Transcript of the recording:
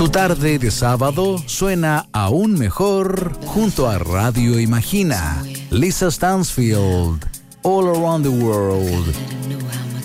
Tu tarde de sábado suena aún mejor junto a Radio Imagina. Lisa Stansfield, All Around the World.